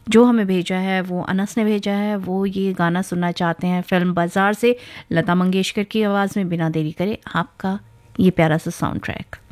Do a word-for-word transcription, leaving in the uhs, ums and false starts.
जो हमें भेजा है वो अनस ने भेजा है। वो ये गाना सुनना चाहते हैं फिल्म बाजार से, लता मंगेशकर की आवाज़ में। बिना देरी करे आपका ये प्यारा सा साउंड ट्रैक।